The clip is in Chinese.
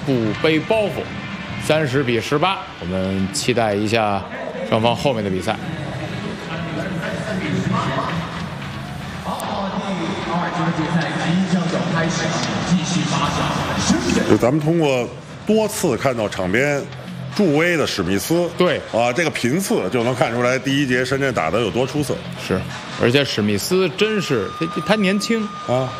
不背包袱，30-18。我们期待一下双方后面的比赛。 就咱们通过多次看到场边助威的史密斯， 对啊，这个频次就能看出来第一节深圳打得有多出色。 是，而且史密斯真是他年轻啊。